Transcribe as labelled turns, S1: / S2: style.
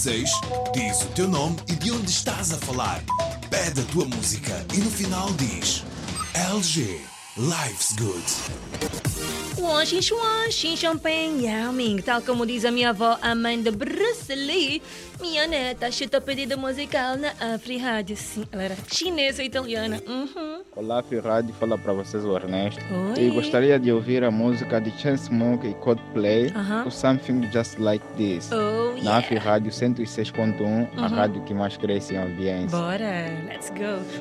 S1: 6, diz o teu nome e de onde estás a falar. Pede a tua música e no final diz LG, Life's Good.
S2: Washing champagne, Yao Ming. Tal como diz a minha avó, a mãe de Bruce Lee, minha neta chuta pedido musical na Afri-Rádio. Sim, ela era chinesa e italiana.
S3: Olá, Afri-Rádio, fala para vocês o Ernesto.
S2: Oi.
S3: E gostaria de ouvir a música de Chainsmokers e Coldplay,
S2: Aham.
S3: o Something Just Like This.
S2: Oh,
S3: Na
S2: yeah.
S3: Afri-Rádio 106.1, a rádio que mais cresce em audiência.
S2: Bora, let's go.